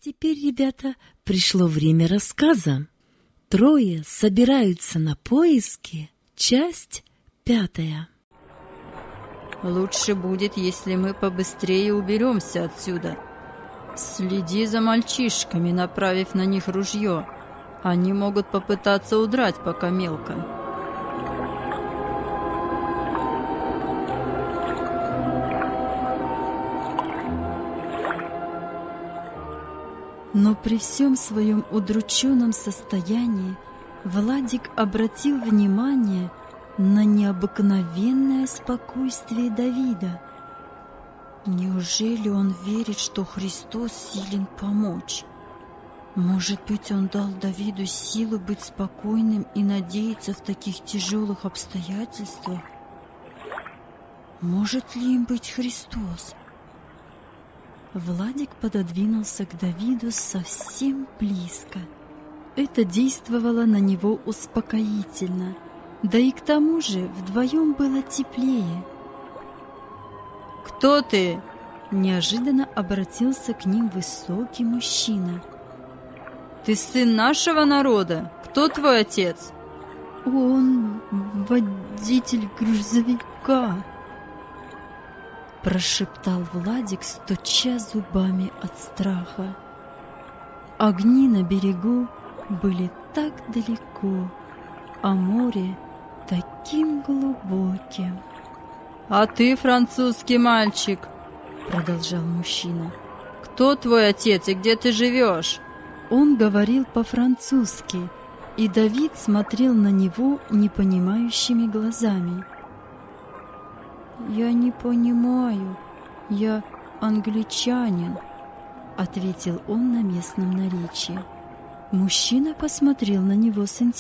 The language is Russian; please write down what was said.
теперь, ребята, пришло время рассказа. Трое собираются на поиски. Часть 5. Лучше будет, если мы побыстрее уберемся отсюда. Следи за мальчишками, направив на них ружье. Они могут попытаться удрать, пока мелко. Но при всем своем удрученном состоянии Владик обратил внимание на необыкновенное спокойствие Давида. Неужели он верит, что Христос силен помочь? Может быть, он дал Давиду силу быть спокойным и надеяться в таких тяжелых обстоятельствах? Может ли им быть Христос? Владик пододвинулся к Давиду совсем близко. Это действовало на него успокоительно, да и к тому же вдвоем было теплее. «Кто ты?» — неожиданно обратился к ним высокий мужчина. «Ты сын нашего народа? Кто твой отец?» «Он водитель грузовика», — прошептал Владик, стуча зубами от страха. Огни на берегу были так далеко, а море таким глубоким. «А ты, французский мальчик», — продолжал мужчина, — «кто твой отец и где ты живешь?» Он говорил по-французски, и Давид смотрел на него непонимающими глазами. «Я не понимаю, я англичанин», — ответил он на местном наречии. Мужчина посмотрел на него с интересом.